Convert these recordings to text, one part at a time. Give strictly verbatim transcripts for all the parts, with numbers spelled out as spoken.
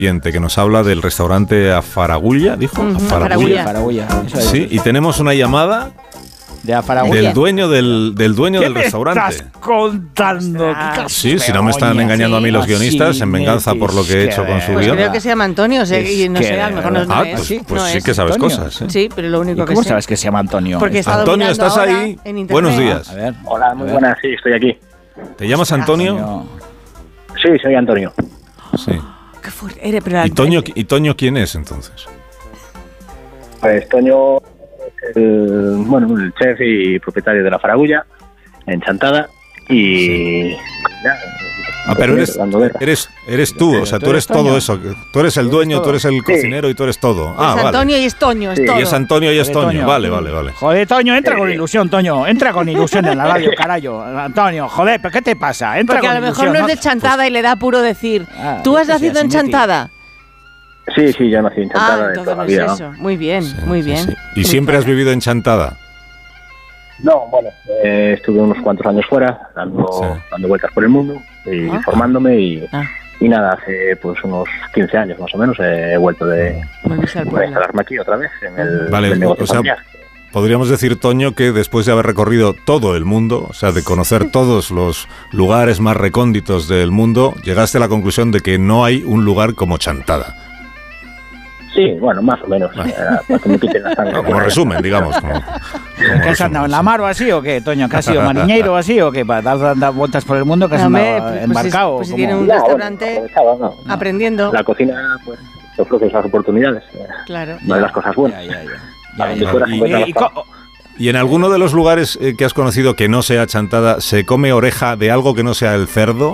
que nos habla del restaurante Afaragulla, dijo. Uh-huh. Afaragulla. Afaragulla. Eso es. Sí, y tenemos una llamada de Afaragulla. Del dueño del, del dueño del restaurante. ¿Qué estás contando? Sí, si no me están engañando a mí los guionistas en venganza por lo que he hecho con su pues guión. Creo que se llama Antonio, o sea, y no sé, a lo mejor no, Ah, no es. pues, pues no sí es. que sabes Antonio. cosas. ¿eh? Sí, pero lo único ¿Y que cómo sé. sabes que se llama Antonio? Porque está Antonio, ¿estás ahí? Buenos días. A ver. Hola, muy buenas, sí, estoy aquí. ¿Te llamas Antonio? Antonio. Sí, soy Antonio. Sí. Qué fuerte. Eres, pero ¿Y Toño, ¿Y Toño quién es entonces? Pues Toño, el, bueno, el chef y propietario de la Faragulla, en Chantada, y... Ya, Ah, pero eres, eres, eres tú, o sea, tú eres todo eso. Tú eres el dueño, tú eres el cocinero y tú eres todo. Ah, es vale. Antonio y es Toño, es Sí, todo. Y es Antonio y es Joder, Toño. Toño. Vale, vale, vale. Joder, Toño, entra con ilusión, Toño. Entra con ilusión en la radio, carayo. Antonio, joder, ¿pero qué te pasa? Entra Porque con a lo mejor ilusión, no es de Chantada y le da puro decir. Ah, ¿Tú has eso sí, nacido en así meti. Chantada? Sí, sí, yo nací en Ah, Chantada de entonces toda no la es vida. ¿no? eso. Muy bien, Sí, muy sí, bien. sí. ¿Y siempre has vivido en Chantada? No, bueno, eh, estuve unos cuantos años fuera, dando, Sí. dando vueltas por el mundo, y Ah. formándome, y, Ah, y nada, hace pues unos quince años más o menos he vuelto de, volviste al de pueblo. instalarme aquí otra vez, en el, Vale, en el negocio o sea, familiar. Podríamos decir, Toño, que después de haber recorrido todo el mundo, o sea, de conocer todos los lugares más recónditos del mundo, llegaste a la conclusión de que no hay un lugar como Chantada. Sí, bueno, más o menos, Vale. eh, para que me quiten la sangre. No, como resumen, digamos. Como, como ¿Qué has resumen, andado en sí. la mar o así o qué, Toño? ¿Que has sido mariñeiro o así o qué? ¿Para dar, dar vueltas por el mundo que has No, hombre, andado pues, embarcado? pues si ¿Cómo? tiene un Ya, bueno, restaurante aprovechaba, ¿no? aprendiendo. La cocina, pues, te ofrece esas oportunidades. eh, Claro. Una de las cosas buenas. Ya, ya, ya. A donde ya. fuera se Y- encuentra Y- y la co- ¿Y en alguno de los lugares eh, que has conocido que no sea Chantada, se come oreja de algo que no sea el cerdo?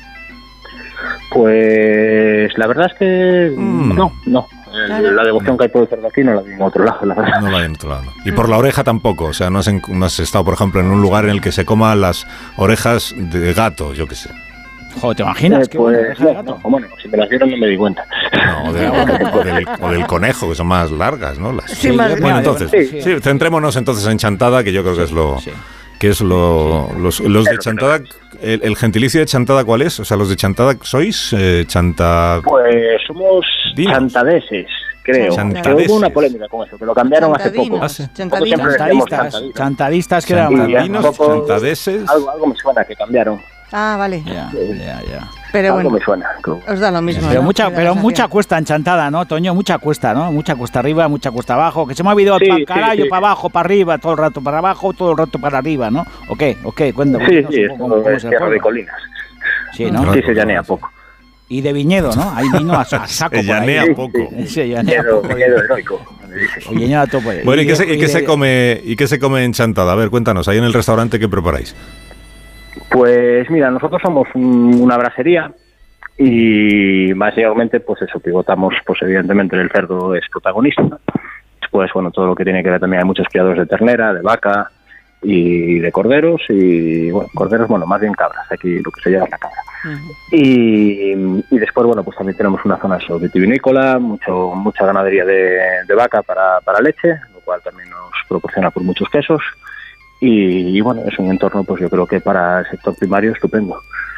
Pues la verdad es que Mm. no, no. El- Claro. La devoción que hay por el cerdo aquí no la vi en otro lado, la verdad. No la hay en otro lado. Y por la oreja tampoco. O sea, no has, en- no has estado, por ejemplo, en un lugar en el que se coman las orejas de gato, yo qué sé. Joder, ¿te imaginas? Eh, Qué buena pues oreja de no, gato. no, bueno, si me las dieron no me di cuenta. No, o, de- o del, o del conejo, que son más largas, ¿no? Las, Sí, más bueno, grande. entonces, Sí. sí, centrémonos entonces en Chantada, que yo creo que es lo... Sí. Que es lo los, los de Chantada, el, el gentilicio de Chantada, ¿cuál es? O sea, los de Chantada, ¿sois? Eh, Chanta... Pues somos Dinos. chantadeses, creo. Chantadeses. Que hubo una polémica con eso, que lo cambiaron hace poco. Chantadinos, Ah, sí. Nosotros siempre chantadinos. decíamos Chantadistas, chantadinos. chantadistas que eran... Y ya, Chantadinos, un poco- chantadeses... Algo, algo me suena que cambiaron. Ah, vale. Ya, ya, ya. Pero algo bueno, me suena. creo. os da lo mismo. Pero ¿no? mucha, Me da pero la mucha sensación. cuesta enchantada, ¿no, Toño? Mucha cuesta, ¿no? Mucha cuesta arriba, mucha cuesta abajo. Que se me ha olvidado Sí, para sí, carajo, sí. para abajo, para arriba, todo el rato para abajo, todo el rato para arriba, ¿no? ¿O qué? ¿O qué? Cuéntame. Sí, cuéntanos sí, un esto poco cómo- cómo es es el tierra de pueblo. colinas. Sí, ¿no? Claro. Sí, se llanea poco. Y de viñedo, ¿no? Hay vino a, a saco Se por ahí. llanea Sí, poco. sí. Se llanea Miedo, poco. miedo heroico. me dice. O llanea topo. Bueno, ¿y qué, se, y de- qué se de- come, ¿y qué se come en Chantada? A ver, cuéntanos, ahí en el restaurante, ¿qué preparáis? Pues mira, nosotros somos un- una brasería y básicamente pues eso, pivotamos pues evidentemente el cerdo es protagonista. Después, bueno, todo lo que tiene que ver también hay muchos criados de ternera, de vaca y de corderos y bueno, corderos, bueno, más bien cabras, aquí lo que se lleva es la cabra. Ujú. Y, y después, bueno, pues también tenemos una zona eso, vitivinícola, mucho, mucha ganadería de, de vaca para, para leche, lo cual también nos proporciona por muchos quesos. Y, y bueno, es un entorno, pues yo creo que para el sector primario estupendo.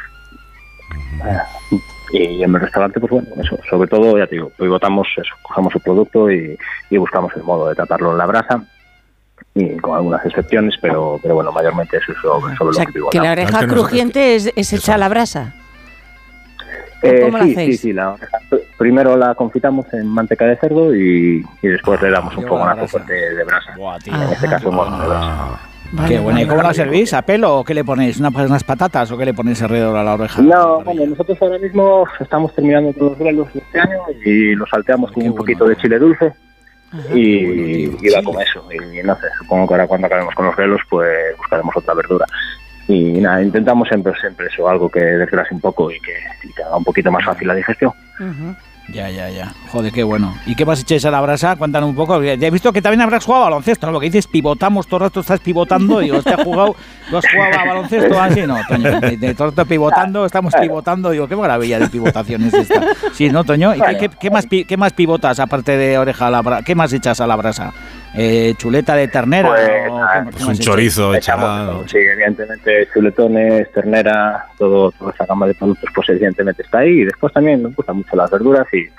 Eh, Y en el restaurante, pues bueno, eso, sobre todo, ya te digo, pivotamos eso, cogemos el producto y, y buscamos el modo de tratarlo en la brasa. Y con algunas excepciones, pero, pero bueno, mayormente eso es sobre, sobre O sea, lo que que pivotamos. la oreja Es que no- crujiente es, es hecha Eso. a la brasa. Eh, ¿Cómo la sí, hacéis? sí, sí, la oreja. Primero la confitamos en manteca de cerdo y, y después le damos un Lleva fogonazo brasa. fuerte de brasa. Buah, tío. En este caso, bueno, de brasa. Ah, Vale, Qué buena. ¿Y vale. cómo la servís? ¿A pelo o qué le ponéis? ¿Una- ¿Unas patatas o qué le ponéis alrededor a la oreja? No, bueno, nosotros ahora mismo estamos terminando con los grelos de este año y los salteamos con Qué un bueno. poquito de chile dulce Ajá. y, bueno, tío. y va Chile. con eso. Y no sé, supongo que ahora cuando acabemos con los grelos, pues buscaremos otra verdura. Y nada, intentamos siempre, siempre eso, algo que desgrase un poco y que, y que haga un poquito más fácil la digestión. Ujú. Ya, ya, ya. Joder, qué bueno. ¿Y qué más echáis a la brasa? Cuéntanos un poco. Ya he visto que también habrás jugado a baloncesto, ¿no? Lo que dices, pivotamos, todo el rato estás pivotando y os te has jugado, ¿tú has jugado a baloncesto así? No, Toño, de, de todo el rato pivotando, estamos pivotando. Digo, qué maravilla de pivotación es esta. Sí, ¿no, Toño? ¿Y qué, qué, qué más, pi- qué más pivotas aparte de oreja a la brasa? ¿Qué más echas a la brasa? Eh, ¿Chuleta de ternera? Pues, o ah, qué- pues qué un más echáis? chorizo Echamos echará. todo, sí, evidentemente chuletones, ternera, todo, toda esa gama de productos pues evidentemente está ahí y después también nos gustan mucho las verduras y,